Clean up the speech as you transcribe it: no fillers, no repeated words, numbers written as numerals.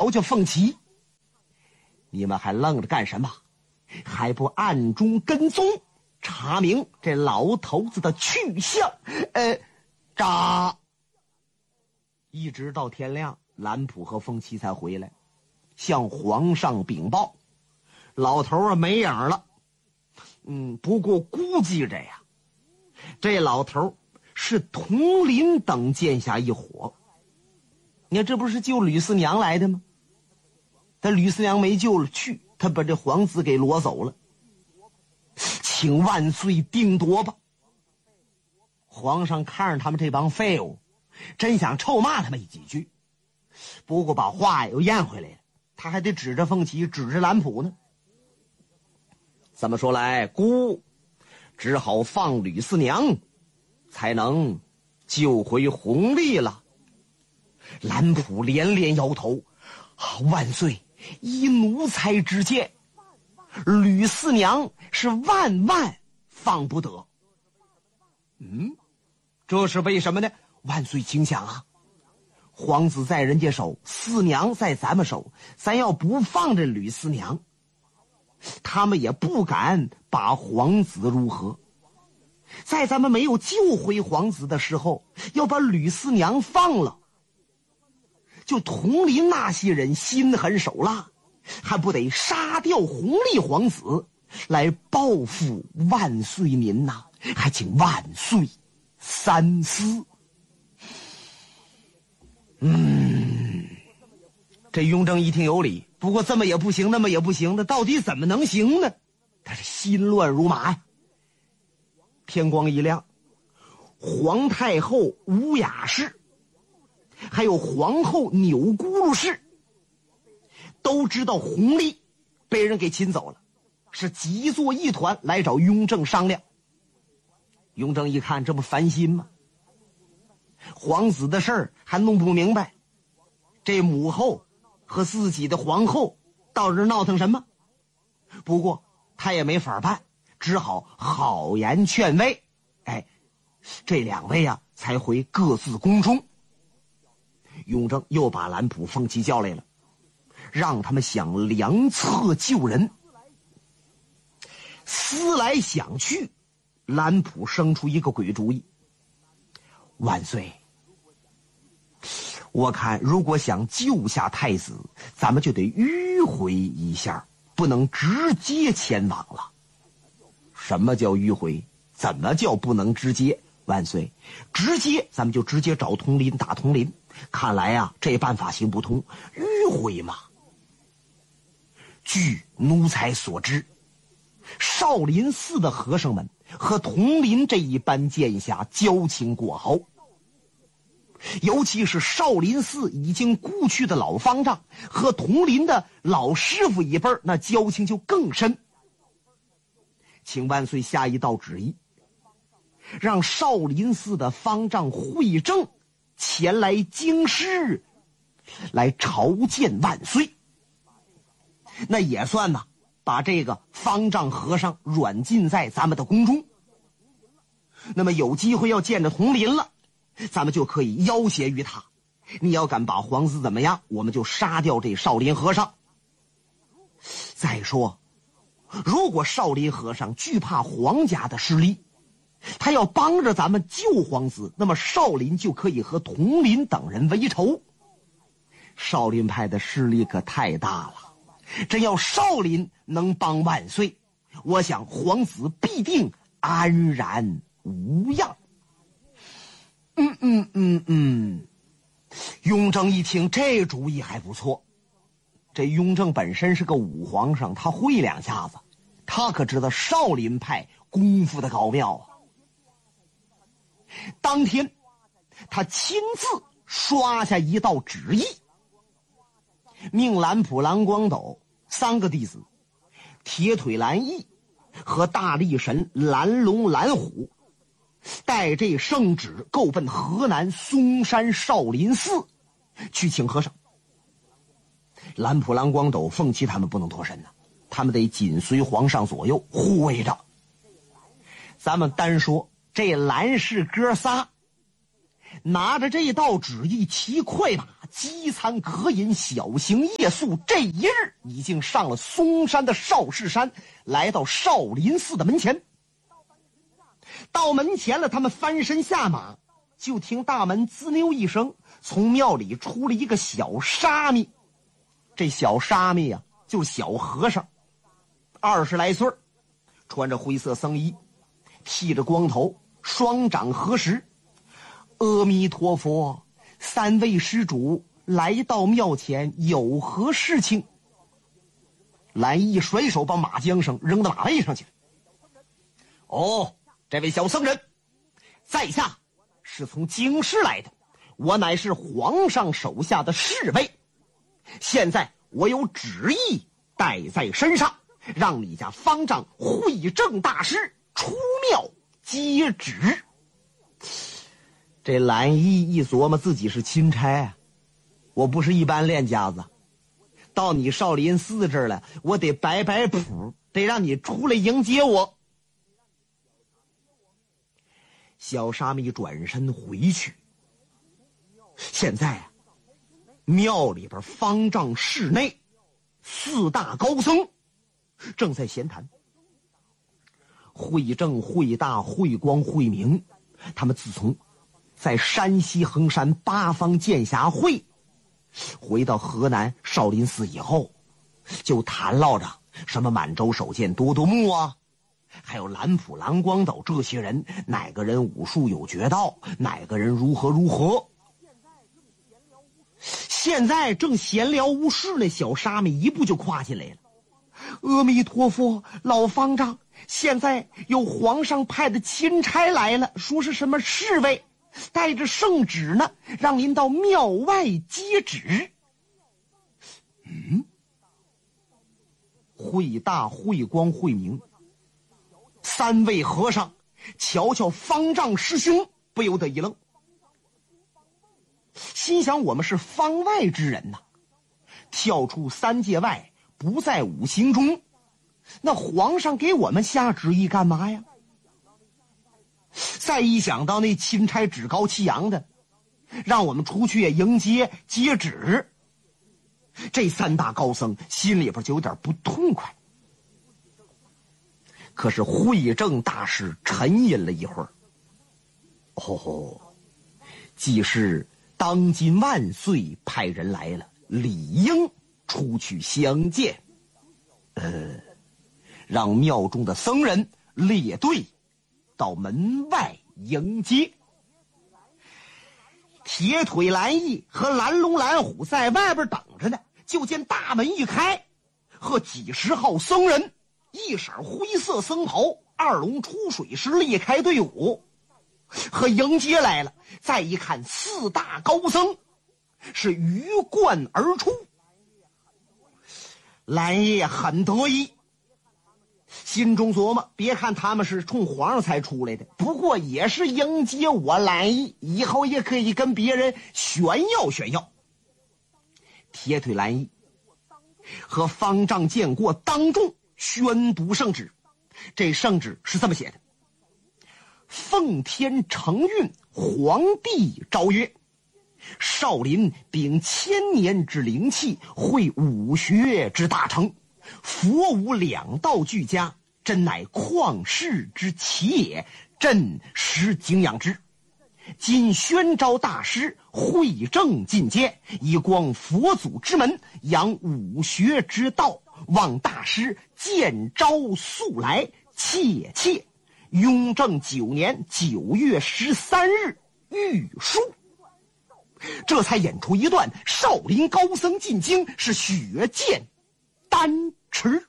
小姐凤琪，你们还愣着干什么？还不暗中跟踪，查明这老头子的去向？扎！一直到天亮，兰普和凤琪才回来，向皇上禀报，老头没影了。不过估计着呀，这老头是佟林等剑下一伙。你看，这不是救吕四娘来的吗？但吕四娘没救了，他把这皇子给掳走了。请万岁定夺吧。皇上看着他们这帮废物，真想臭骂他们几句，不过把话又咽回来了，他还得指着凤琪，指着兰普呢。这么说来，姑只好放吕四娘，才能救回弘历了。兰普连连摇头，万岁，依奴才之见，吕四娘是万万放不得。这是为什么呢？万岁请想啊，皇子在人家手，四娘在咱们手，咱要不放这吕四娘，他们也不敢把皇子如何。在咱们没有救回皇子的时候，要把吕四娘放了，就佟林那些人心狠手辣，还不得杀掉弘历皇子来报复万岁您呐？还请万岁三思。这雍正一听有理，不过这么也不行，那么也不行的，到底怎么能行呢？他是心乱如麻呀。天光一亮，皇太后吴雅氏还有皇后钮咕噜氏都知道弘历被人给擒走了，是集作一团来找雍正商量。雍正一看，这不烦心吗？皇子的事儿还弄不明白，这母后和自己的皇后到这闹腾什么？不过他也没法办，只好好言劝慰。这两位啊才回各自宫中。雍正又把兰普、凤琪叫来了，让他们想良策救人。思来想去，兰普生出一个鬼主意。万岁，我看如果想救下太子，咱们就得迂回一下，不能直接前往了。什么叫迂回？怎么叫不能直接？万岁，直接咱们就直接找佟林打佟林。看来啊，这办法行不通。迂回嘛，据奴才所知，少林寺的和尚们和佟林这一班剑侠交情过好，尤其是少林寺已经故去的老方丈和佟林的老师傅一辈，那交情就更深。请万岁下一道旨意，让少林寺的方丈慧正前来京师，来朝见万岁。那也算呢，把这个方丈和尚软禁在咱们的宫中。那么有机会要见着佟林了，咱们就可以要挟于他。你要敢把皇子怎么样，我们就杀掉这少林和尚。再说，如果少林和尚惧怕皇家的势力，他要帮着咱们救皇子，那么少林就可以和佟林等人为仇。少林派的势力可太大了，真要少林能帮万岁，我想皇子必定安然无恙。雍正一听，这主意还不错。这雍正本身是个武皇上，他会两下子，他可知道少林派功夫的高妙啊。当天他亲自刷下一道旨意，命蓝普、蓝光斗三个弟子，铁腿蓝翼和大力神蓝龙、蓝虎，带这圣旨够奔河南嵩山少林寺去请和尚。蓝普、蓝光斗、凤琪他们不能脱身呢，他们得紧随皇上左右护卫着。咱们单说这蓝氏哥仨拿着这道旨意，骑快马饥餐渴饮，小行夜宿。这一日已经上了嵩山的少室山，来到少林寺的门前。到门前了，他们翻身下马，就听大门滋溜一声，从庙里出了一个小沙弥。这小沙弥啊，就是小和尚，20来岁，穿着灰色僧衣，剃着光头，双掌合十。阿弥陀佛，3位施主来到庙前，有何事情？蓝毅甩手把马缰绳扔到马背上去。哦，这位小僧人，在下是从京师来的，我乃是皇上手下的侍卫，现在我有旨意带在身上，让你家方丈慧正大师出庙接旨。这蓝毅一琢磨，自己是钦差啊，我不是一般练家子，到你少林寺这儿来，我得摆摆谱，得让你出来迎接我。小沙弥转身回去。现在啊，庙里边方丈室内4大高僧正在闲谈。慧正、慧大、慧光、慧明，他们自从在山西衡山八方剑侠会回到河南少林寺以后，就谈唠着什么满洲首剑多多木啊，还有蓝普、蓝光斗这些人，哪个人武术有绝道，哪个人如何如何。现在正闲聊无事呢，小沙弥一步就跨进来了。阿弥陀佛，老方丈，现在有皇上派的钦差来了，说是什么侍卫带着圣旨呢，让您到庙外接旨。慧大、慧光、慧明3位和尚瞧瞧方丈师兄，不由得一愣，心想我们是方外之人呐，跳出3界外，不在5行中，那皇上给我们下旨意干嘛呀？再一想到那钦差趾高气扬的，让我们出去迎接接旨，这3大高僧心里边就有点不痛快。可是慧正大师沉吟了一会儿，既是当今万岁派人来了，理应出去相见。让庙中的僧人列队到门外迎接。铁腿蓝毅和蓝龙蓝虎在外边等着呢，就见大门一开，和几十号僧人一色灰色僧袍，2龙出水时裂开队伍和迎接来了。再一看4大高僧是鱼贯而出，蓝毅很得意，心中琢磨，别看他们是冲皇上才出来的，不过也是迎接我蓝毅，以后也可以跟别人炫耀炫耀。铁腿蓝毅和方丈见过当众宣读圣旨，这圣旨是这么写的：奉天承运，皇帝诏曰，少林秉1000年之灵气，会武学之大成，佛武2道俱佳，真乃旷世之奇也，朕实敬仰之。今宣召大师慧正进阶，以光佛祖之门，扬武学之道，望大师见招速来，切切。雍正9年9月13日御书。这才演出一段少林高僧进京是血溅丹池。